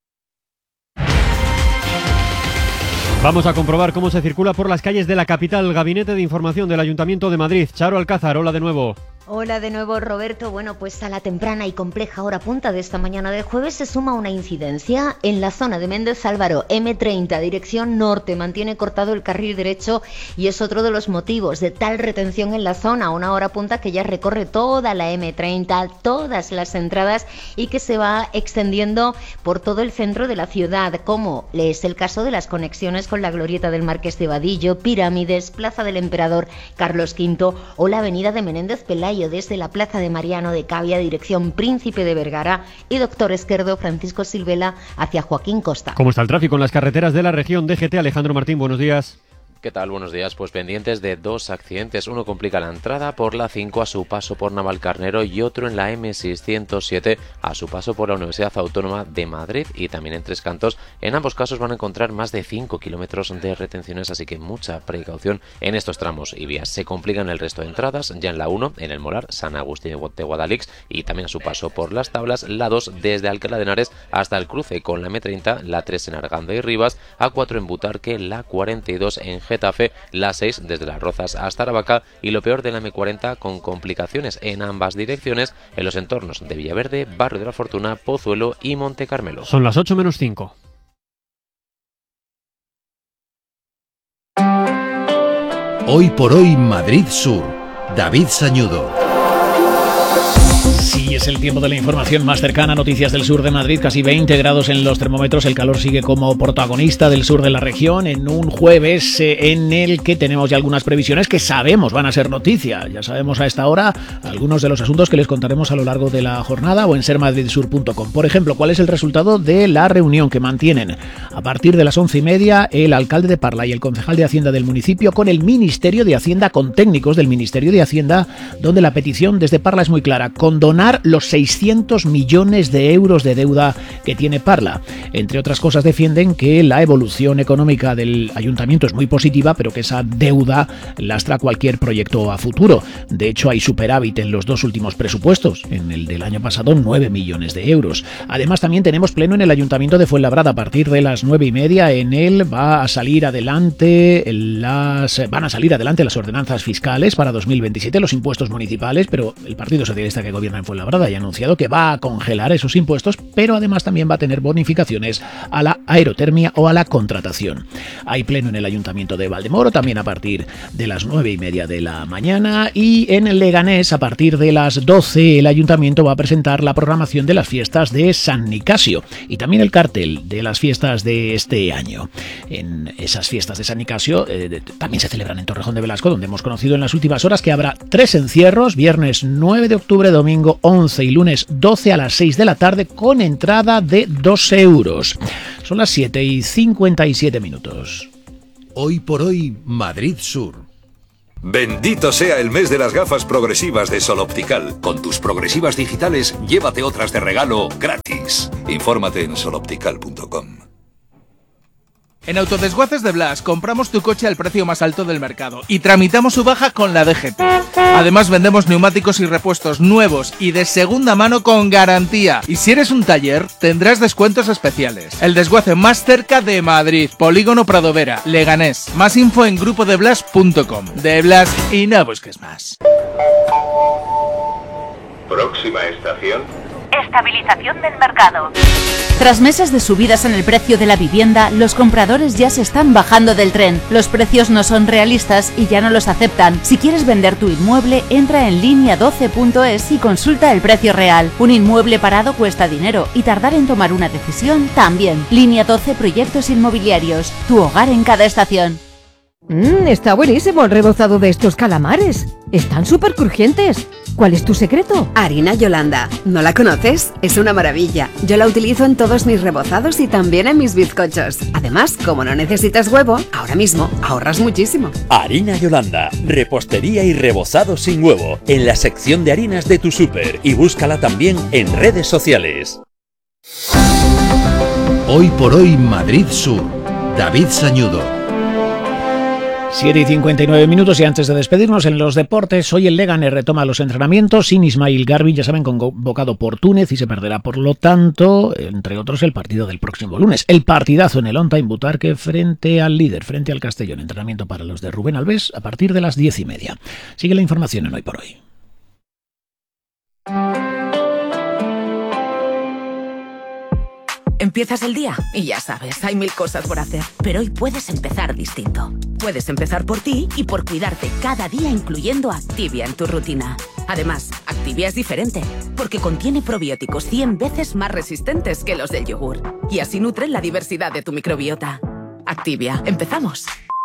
Vamos a comprobar cómo se circula por las calles de la capital. Gabinete de Información del Ayuntamiento de Madrid. Charo Alcázar, hola de nuevo. Hola de nuevo, Roberto. Bueno, pues a la temprana y compleja hora punta de esta mañana de jueves se suma una incidencia en la zona de Méndez Álvaro. M30, dirección norte, mantiene cortado el carril derecho y es otro de los motivos de tal retención en la zona. Una hora punta que ya recorre toda la M30, todas las entradas, y que se va extendiendo por todo el centro de la ciudad, como es el caso de las conexiones con la glorieta del Marqués de Vadillo, Pirámides, Plaza del Emperador Carlos V o la avenida de Menéndez Pelayo, desde la Plaza de Mariano de Cavia, dirección Príncipe de Vergara, y Doctor Esquerdo Francisco Silvela hacia Joaquín Costa. ¿Cómo está el tráfico en las carreteras de la región? DGT, Alejandro Martín, buenos días. ¿Qué tal? Buenos días. Pues pendientes de dos accidentes. Uno complica la entrada por la 5 a su paso por Navalcarnero y otro en la M607 a su paso por la Universidad Autónoma de Madrid, y también en Tres Cantos. En ambos casos van a encontrar más de 5 kilómetros de retenciones, así que mucha precaución en estos tramos y vías. Se complican el resto de entradas ya en la 1, en el Molar, San Agustín de Guadalix, y también a su paso por Las Tablas, la 2 desde Alcalá de Henares hasta el cruce con la M30, la 3 en Arganda y Rivas, a 4 en Butarque, la 42 en Getafe, la 6 desde Las Rozas hasta Aravaca, y lo peor de la M40 con complicaciones en ambas direcciones en los entornos de Villaverde, Barrio de la Fortuna, Pozuelo y Monte Carmelo. Son las 8 menos 5. Hoy por hoy Madrid Sur. David Sañudo. Sí, es el tiempo de la información más cercana. Noticias del sur de Madrid, casi 20 grados en los termómetros. El calor sigue como protagonista del sur de la región en un jueves en el que tenemos ya algunas previsiones que sabemos van a ser noticia. Ya sabemos a esta hora algunos de los asuntos que les contaremos a lo largo de la jornada o en sermadridsur.com. Por ejemplo, ¿cuál es el resultado de la reunión que mantienen a partir de las 11:30 el alcalde de Parla y el concejal de Hacienda del municipio con el Ministerio de Hacienda, con técnicos del Ministerio de Hacienda, donde la petición desde Parla es muy clara: condonar los 600 millones de euros de deuda que tiene Parla. Entre otras cosas defienden que la evolución económica del ayuntamiento es muy positiva, pero que esa deuda lastra cualquier proyecto a futuro. De hecho, hay superávit en los 2 últimos presupuestos, en el del año pasado 9 millones de euros. Además, también tenemos pleno en el Ayuntamiento de Fuenlabrada. A partir de las 9:30 en él van a salir adelante las ordenanzas fiscales para 2027, los impuestos municipales, pero el Partido Socialista que gobierna en Fuenlabrada ya ha anunciado que va a congelar esos impuestos, pero además también va a tener bonificaciones a la aerotermia o a la contratación. Hay pleno en el Ayuntamiento de Valdemoro, también a partir de las 9:30 de la mañana, y en el Leganés, a partir de las 12, el Ayuntamiento va a presentar la programación de las fiestas de San Nicasio y también el cartel de las fiestas de este año. En esas fiestas de San Nicasio también se celebran en Torrejón de Velasco, donde hemos conocido en las últimas horas que habrá 3 encierros, viernes 9 de octubre, domingo 11 y lunes 12 a las 6 de la tarde, con entrada de 2 euros. Son las 7:57. Hoy por hoy, Madrid Sur. Bendito sea el mes de las gafas progresivas de Sol Optical. Con tus progresivas digitales, llévate otras de regalo gratis. Infórmate en soloptical.com. En Autodesguaces de Blas compramos tu coche al precio más alto del mercado y tramitamos su baja con la DGT. Además vendemos neumáticos y repuestos nuevos y de segunda mano con garantía. Y si eres un taller, tendrás descuentos especiales. El desguace más cerca de Madrid, Polígono Pradovera, Leganés. Más info en grupodeblas.com. De Blas y no busques más. Próxima estación. Estabilización del mercado. Tras meses de subidas en el precio de la vivienda, los compradores ya se están bajando del tren. Los precios no son realistas y ya no los aceptan. Si quieres vender tu inmueble, entra en Linea12.es y consulta el precio real. Un inmueble parado cuesta dinero y tardar en tomar una decisión también. Línea 12 Proyectos Inmobiliarios. Tu hogar en cada estación. Está buenísimo el rebozado de estos calamares. Están súper crujientes. ¿Cuál es tu secreto? Harina Yolanda. ¿No la conoces? Es una maravilla. Yo la utilizo en todos mis rebozados y también en mis bizcochos. Además, como no necesitas huevo, ahora mismo ahorras muchísimo. Harina Yolanda. Repostería y rebozado sin huevo. En la sección de harinas de tu súper. Y búscala también en redes sociales. Hoy por hoy, Madrid Sur. David Sañudo. 7:59 y antes de despedirnos en los deportes, hoy el Leganés retoma los entrenamientos sin Ismail Garbi, ya saben, convocado por Túnez y se perderá por lo tanto, entre otros, el partido del próximo lunes. El partidazo en el On Time Butarque frente al líder, frente al Castellón. Entrenamiento para los de Rubén Alves a partir de las 10:30. Sigue la información en Hoy por Hoy. Empiezas el día y ya sabes, hay 1000 cosas por hacer. Pero hoy puedes empezar distinto. Puedes empezar por ti y por cuidarte cada día, incluyendo Activia en tu rutina. Además, Activia es diferente, porque contiene probióticos 100 veces más resistentes que los del yogur. Y así nutren la diversidad de tu microbiota. Activia, empezamos.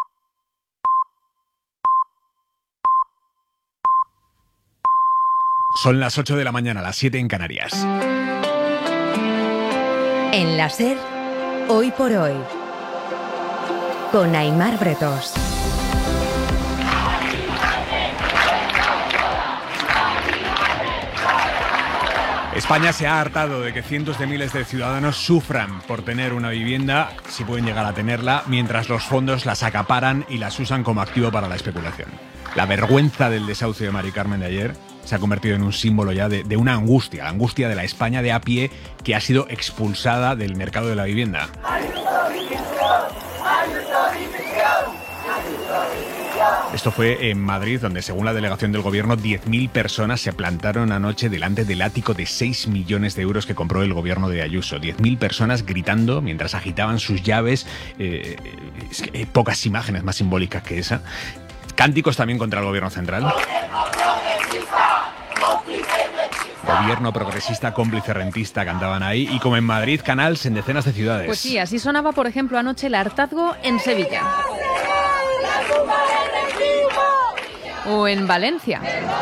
Son las 8 de la mañana, las 7 en Canarias. En la SER, Hoy por Hoy, con Aimar Bretos. España se ha hartado de que cientos de miles de ciudadanos sufran por tener una vivienda, si pueden llegar a tenerla, mientras los fondos las acaparan y las usan como activo para la especulación. La vergüenza del desahucio de Mari Carmen de ayer se ha convertido en un símbolo ya de una angustia, la angustia de la España de a pie que ha sido expulsada del mercado de la vivienda. Esto fue en Madrid, donde según la delegación del gobierno, 10.000 personas se plantaron anoche delante del ático de 6 millones de euros que compró el gobierno de Ayuso. 10.000 personas gritando mientras agitaban sus llaves. Es que hay pocas imágenes más simbólicas que esa. Cánticos también contra el gobierno central. Gobierno progresista, cómplice rentista, cantaban ahí. Y como en Madrid, canals en decenas de ciudades. Pues sí, así sonaba, por ejemplo, anoche el hartazgo en Sevilla. O en Valencia,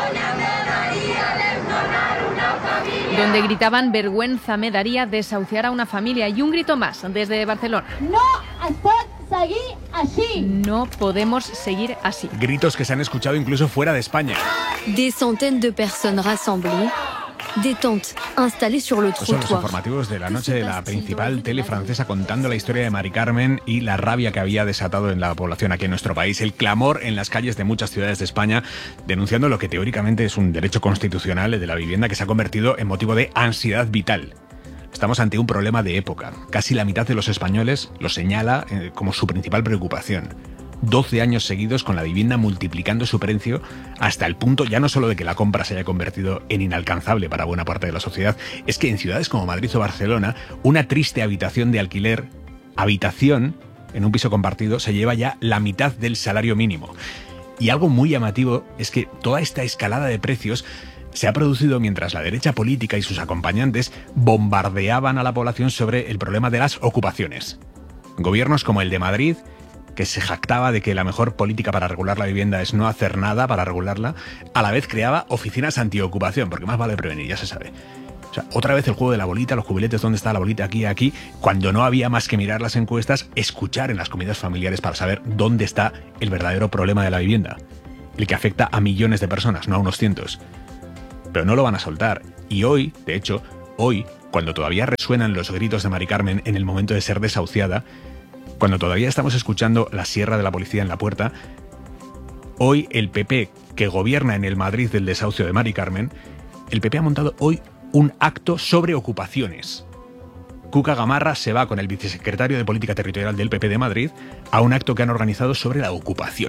donde gritaban vergüenza me daría desahuciar a una familia. Y un grito más desde Barcelona. No es pot seguir así. No podemos seguir así. Gritos que se han escuchado incluso fuera de España. Des centaines de personnes rassemblées détente, installée sur le Estos son los trottoir. informativos de la noche de la principal tele francesa contando la historia de Mari Carmen y la rabia que había desatado en la población aquí en nuestro país. El clamor en las calles de muchas ciudades de España denunciando lo que teóricamente es un derecho constitucional, el de la vivienda, que se ha convertido en motivo de ansiedad vital. Estamos ante un problema de época. Casi la mitad de los españoles lo señala como su principal preocupación. 12 años seguidos con la vivienda multiplicando su precio hasta el punto ya no solo de que la compra se haya convertido en inalcanzable para buena parte de la sociedad, es que en ciudades como Madrid o Barcelona, una triste habitación de alquiler, habitación en un piso compartido, se lleva ya la mitad del salario mínimo. Y algo muy llamativo es que toda esta escalada de precios se ha producido mientras la derecha política y sus acompañantes bombardeaban a la población sobre el problema de las ocupaciones. Gobiernos como el de Madrid, que se jactaba de que la mejor política para regular la vivienda es no hacer nada para regularla, a la vez creaba oficinas antiocupación, porque más vale prevenir, ya se sabe. O sea, otra vez el juego de la bolita, los cubiletes, ¿dónde está la bolita? Aquí, cuando no había más que mirar las encuestas, escuchar en las comidas familiares para saber dónde está el verdadero problema de la vivienda, el que afecta a millones de personas, no a unos cientos. Pero no lo van a soltar. Y hoy, de hecho, cuando todavía resuenan los gritos de Mari Carmen en el momento de ser desahuciada, cuando todavía estamos escuchando la sierra de la policía en la puerta, hoy el PP, que gobierna en el Madrid del desahucio de Mari Carmen, el PP ha montado hoy un acto sobre ocupaciones. Cuca Gamarra se va con el vicesecretario de Política Territorial del PP de Madrid a un acto que han organizado sobre la ocupación.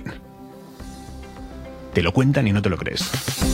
Te lo cuentan y no te lo crees.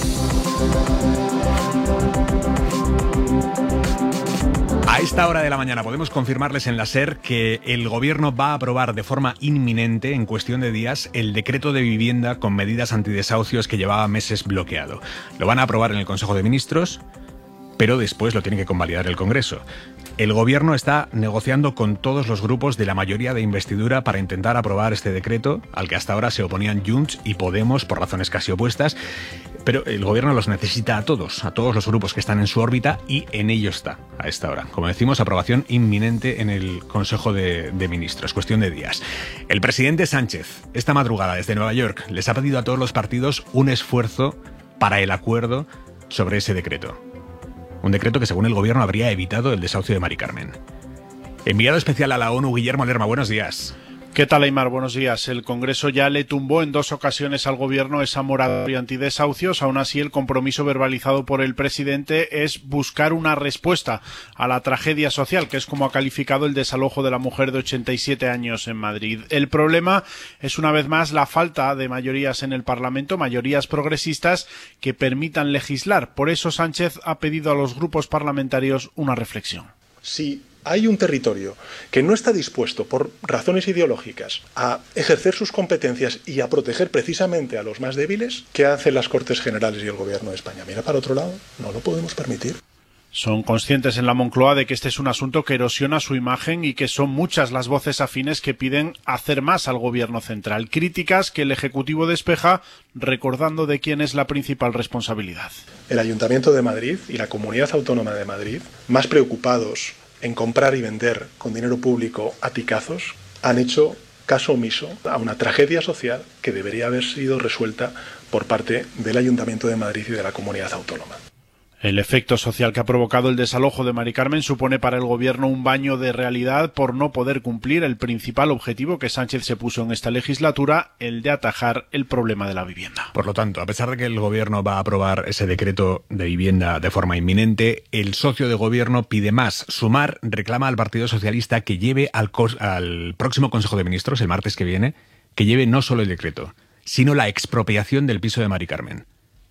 A esta hora de la mañana podemos confirmarles en la SER que el Gobierno va a aprobar de forma inminente, en cuestión de días, el decreto de vivienda con medidas antidesahucios que llevaba meses bloqueado. Lo van a aprobar en el Consejo de Ministros, pero después lo tiene que convalidar el Congreso. El Gobierno está negociando con todos los grupos de la mayoría de investidura para intentar aprobar este decreto, al que hasta ahora se oponían Junts y Podemos por razones casi opuestas, pero el Gobierno los necesita a todos los grupos que están en su órbita, y en ello está a esta hora. Como decimos, aprobación inminente en el Consejo de Ministros, cuestión de días. El presidente Sánchez, esta madrugada desde Nueva York, les ha pedido a todos los partidos un esfuerzo para el acuerdo sobre ese decreto. Un decreto que, según el Gobierno, habría evitado el desahucio de Mari Carmen. Enviado especial a la ONU, Guillermo Lerma, buenos días. ¿Qué tal, Aymar? Buenos días. El Congreso ya le tumbó en 2 ocasiones al Gobierno esa moratoria antidesahucios. Aún así, el compromiso verbalizado por el presidente es buscar una respuesta a la tragedia social, que es como ha calificado el desalojo de la mujer de 87 años en Madrid. El problema es, una vez más, la falta de mayorías en el Parlamento, mayorías progresistas que permitan legislar. Por eso, Sánchez ha pedido a los grupos parlamentarios una reflexión. Sí. Hay un territorio que no está dispuesto, por razones ideológicas, a ejercer sus competencias y a proteger precisamente a los más débiles. ¿Qué hacen las Cortes Generales y el Gobierno de España? Mira para otro lado, no lo podemos permitir. Son conscientes en la Moncloa de que este es un asunto que erosiona su imagen y que son muchas las voces afines que piden hacer más al Gobierno central. Críticas que el Ejecutivo despeja, recordando de quién es la principal responsabilidad. El Ayuntamiento de Madrid y la Comunidad Autónoma de Madrid, más preocupados en comprar y vender con dinero público a picazos, han hecho caso omiso a una tragedia social que debería haber sido resuelta por parte del Ayuntamiento de Madrid y de la Comunidad Autónoma. El efecto social que ha provocado el desalojo de Mari Carmen supone para el Gobierno un baño de realidad por no poder cumplir el principal objetivo que Sánchez se puso en esta legislatura, el de atajar el problema de la vivienda. Por lo tanto, a pesar de que el Gobierno va a aprobar ese decreto de vivienda de forma inminente, el socio de Gobierno pide más. Sumar reclama al Partido Socialista que lleve al próximo Consejo de Ministros, el martes que viene, que lleve no solo el decreto, sino la expropiación del piso de Mari Carmen.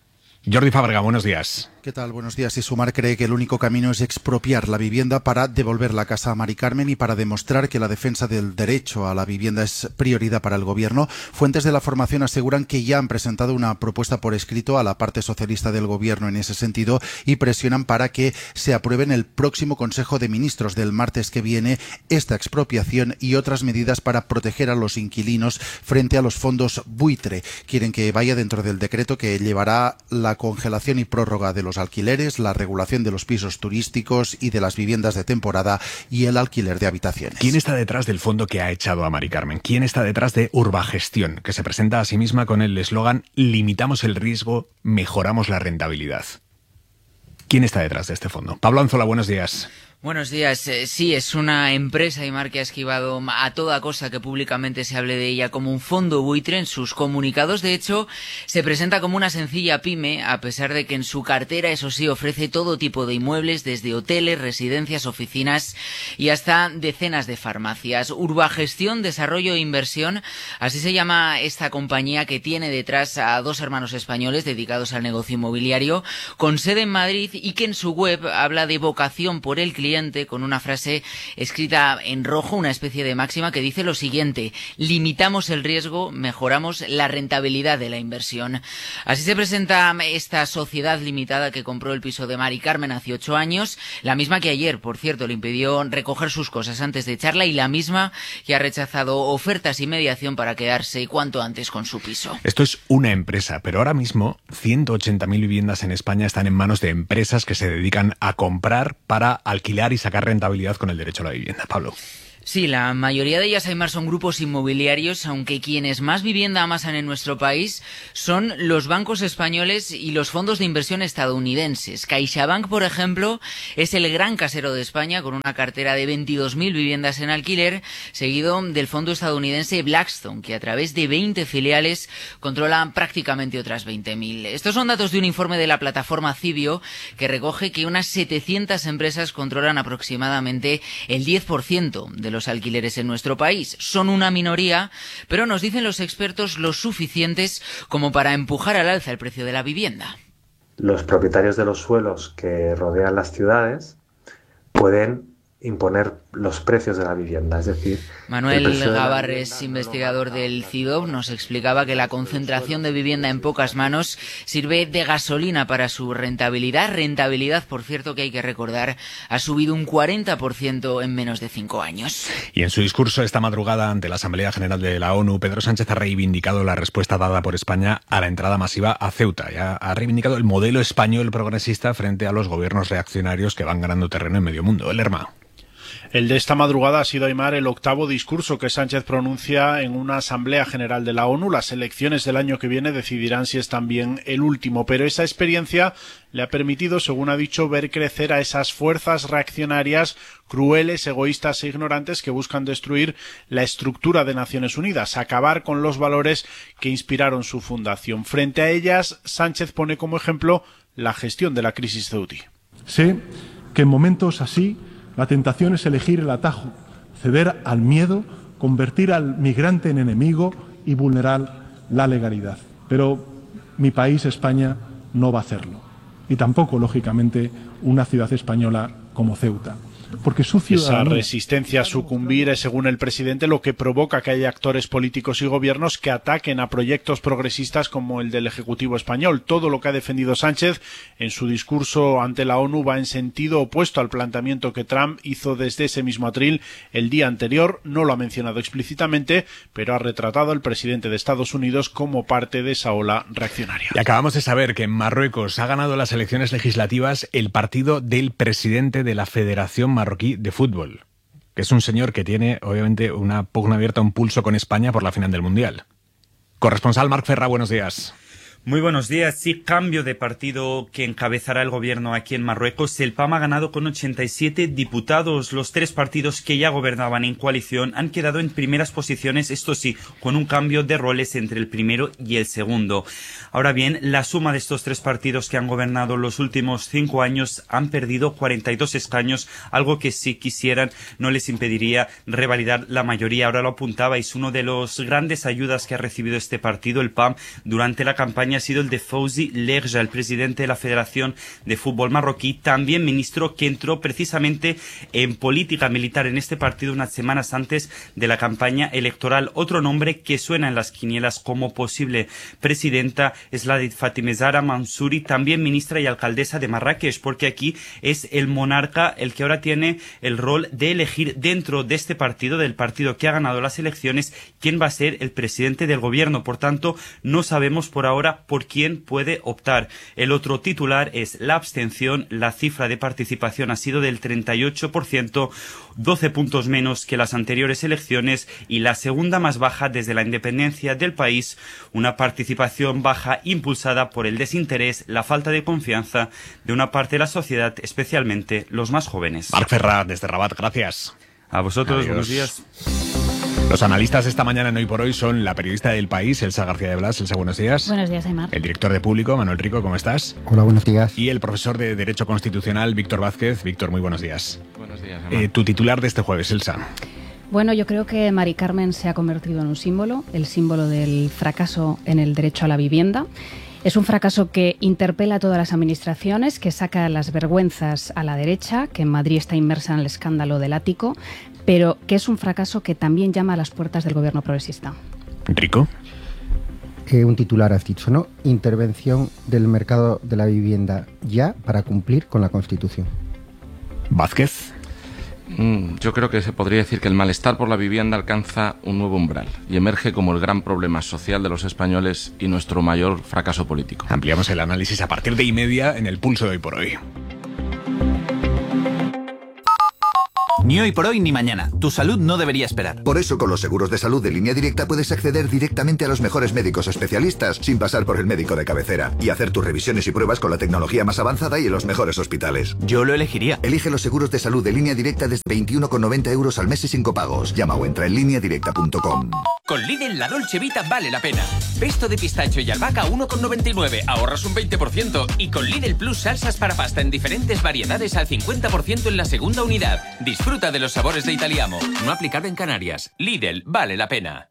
Jordi Fábrega, buenos días. ¿Qué tal? Buenos días. Y Sumar cree que el único camino es expropiar la vivienda para devolver la casa a Mari Carmen y para demostrar que la defensa del derecho a la vivienda es prioridad para el Gobierno. Fuentes de la formación aseguran que ya han presentado una propuesta por escrito a la parte socialista del Gobierno en ese sentido y presionan para que se apruebe en el próximo Consejo de Ministros del martes que viene esta expropiación y otras medidas para proteger a los inquilinos frente a los fondos buitre. Quieren que vaya dentro del decreto que llevará la congelación y prórroga de los alquileres, la regulación de los pisos turísticos y de las viviendas de temporada y el alquiler de habitaciones. ¿Quién está detrás del fondo que ha echado a Mari Carmen? ¿Quién está detrás de Urbagestión, que se presenta a sí misma con el eslogan "Limitamos el riesgo, mejoramos la rentabilidad"? ¿Quién está detrás de este fondo? Pablo Anzola, buenos días. Buenos días. Sí, es una empresa, Aimar, que ha esquivado a toda cosa que públicamente se hable de ella como un fondo buitre. En sus comunicados, de hecho, se presenta como una sencilla pyme, a pesar de que en su cartera, eso sí, ofrece todo tipo de inmuebles, desde hoteles, residencias, oficinas y hasta decenas de farmacias. Urbagestión, Desarrollo e Inversión, así se llama esta compañía que tiene detrás a dos hermanos españoles dedicados al negocio inmobiliario, con sede en Madrid y que en su web habla de vocación por el cliente, con una frase escrita en rojo, una especie de máxima que dice lo siguiente: limitamos el riesgo, mejoramos la rentabilidad de la inversión. Así se presenta esta sociedad limitada que compró el piso de Mari Carmen hace 8 años, la misma que ayer, por cierto, le impidió recoger sus cosas antes de echarla, y la misma que ha rechazado ofertas y mediación para quedarse cuanto antes con su piso. Esto es una empresa, pero ahora mismo 180.000 viviendas en España están en manos de empresas que se dedican a comprar para alquilar y sacar rentabilidad con el derecho a la vivienda. Pablo. Sí, la mayoría de ellas, Aimar, son grupos inmobiliarios, aunque quienes más vivienda amasan en nuestro país son los bancos españoles y los fondos de inversión estadounidenses. CaixaBank, por ejemplo, es el gran casero de España, con una cartera de 22.000 viviendas en alquiler, seguido del fondo estadounidense Blackstone, que a través de 20 filiales controla prácticamente otras 20.000. Estos son datos de un informe de la plataforma Cibio, que recoge que unas 700 empresas controlan aproximadamente el 10% de los alquileres en nuestro país. Son una minoría, pero nos dicen los expertos lo suficientes como para empujar al alza el precio de la vivienda. Los propietarios de los suelos que rodean las ciudades pueden imponer los precios de la vivienda, es decir... Manuel Gabarres, investigador del CIDOB, nos explicaba que la concentración de vivienda en pocas manos sirve de gasolina para su rentabilidad. Rentabilidad, por cierto, que hay que recordar, ha subido un 40% en menos de 5 años. Y en su discurso esta madrugada ante la Asamblea General de la ONU, Pedro Sánchez ha reivindicado la respuesta dada por España a la entrada masiva a Ceuta. Y ha reivindicado el modelo español progresista frente a los gobiernos reaccionarios que van ganando terreno en medio mundo. El Lerma. El de esta madrugada ha sido, Aimar, el 8º discurso que Sánchez pronuncia en una Asamblea General de la ONU. Las elecciones del año que viene decidirán si es también el último, pero esa experiencia le ha permitido, según ha dicho, ver crecer a esas fuerzas reaccionarias crueles, egoístas e ignorantes que buscan destruir la estructura de Naciones Unidas, acabar con los valores que inspiraron su fundación. Frente a ellas, Sánchez pone como ejemplo la gestión de la crisis ceutí. Sé que en momentos así la tentación es elegir el atajo, ceder al miedo, convertir al migrante en enemigo y vulnerar la legalidad. Pero mi país, España, no va a hacerlo. Y tampoco, lógicamente, una ciudad española como Ceuta. Porque su ciudadanía... Esa resistencia a sucumbir es, según el presidente, lo que provoca que haya actores políticos y gobiernos que ataquen a proyectos progresistas como el del Ejecutivo español. Todo lo que ha defendido Sánchez en su discurso ante la ONU va en sentido opuesto al planteamiento que Trump hizo desde ese mismo atril el día anterior. No lo ha mencionado explícitamente, pero ha retratado al presidente de Estados Unidos como parte de esa ola reaccionaria. Y acabamos de saber que en Marruecos ha ganado las elecciones legislativas el partido del presidente de la Federación Marroquí de Fútbol, que es un señor que tiene, obviamente, una pugna abierta, un pulso con España por la final del Mundial. Corresponsal Marc Ferra, buenos días. Muy buenos días. Sí, cambio de partido que encabezará el gobierno aquí en Marruecos. El PAM ha ganado con 87 diputados. Los 3 partidos que ya gobernaban en coalición han quedado en primeras posiciones, esto sí, con un cambio de roles entre el primero y el segundo. Ahora bien, la suma de estos 3 partidos que han gobernado los últimos 5 años han perdido 42 escaños, algo que si quisieran no les impediría revalidar la mayoría. Ahora lo apuntabais, uno de los grandes ayudas que ha recibido este partido, el PAM, durante la campaña ha sido el de Fawzi Lerja, el presidente de la Federación de Fútbol Marroquí, también ministro que entró precisamente en política militar en este partido unas semanas antes de la campaña electoral. Otro nombre que suena en las quinielas como posible presidenta es la de Fatime Zahra Mansouri, también ministra y alcaldesa de Marrakech, porque aquí es el monarca el que ahora tiene el rol de elegir dentro de este partido, del partido que ha ganado las elecciones, quién va a ser el presidente del gobierno. Por tanto, no sabemos por ahora cifra por quién puede optar. El otro titular es la abstención. La cifra de participación ha sido del 38%, 12 puntos menos que las anteriores elecciones y la segunda más baja desde la independencia del país. Una participación baja impulsada por el desinterés, la falta de confianza de una parte de la sociedad, especialmente los más jóvenes. Marc Ferrat, desde Rabat, gracias. A vosotros, Adiós. buenos días. Los analistas esta mañana en Hoy por Hoy son la periodista del País, Elsa García de Blas. Elsa, buenos días. Buenos días, Aymar. El director de Público, Manuel Rico, ¿cómo estás? Hola, buenos días. Y el profesor de Derecho Constitucional, Víctor Vázquez. Víctor, muy buenos días. Buenos días, Aymar. Tu titular de este jueves, Elsa. Bueno, yo creo que Mari Carmen se ha convertido en un símbolo, el símbolo del fracaso en el derecho a la vivienda. Es un fracaso que interpela a todas las administraciones, que saca las vergüenzas a la derecha, que en Madrid está inmersa en el escándalo del ático, pero que es un fracaso que también llama a las puertas del gobierno progresista. Rico. Un titular has dicho, ¿no? Intervención del mercado de la vivienda ya para cumplir con la Constitución. Vázquez. Yo creo que se podría decir que el malestar por la vivienda alcanza un nuevo umbral y emerge como el gran problema social de los españoles y nuestro mayor fracaso político. Ampliamos el análisis a partir de 1:30 en el Pulso de Hoy por Hoy. Ni hoy por hoy ni mañana. Tu salud no debería esperar. Por eso, con los seguros de salud de Línea Directa puedes acceder directamente a los mejores médicos especialistas sin pasar por el médico de cabecera y hacer tus revisiones y pruebas con la tecnología más avanzada y en los mejores hospitales. Yo lo elegiría. Elige los seguros de salud de Línea Directa desde 21,90 € al mes y sin copagos. Llama o entra en lineadirecta.com. Con Lidl la Dolce Vita vale la pena. Pesto de pistacho y albahaca 1,99, ahorras un 20%. Y con Lidl Plus salsas para pasta en diferentes variedades al 50% en la segunda unidad. Disfruta de los sabores de Italiamo. No aplicable en Canarias. Lidl vale la pena.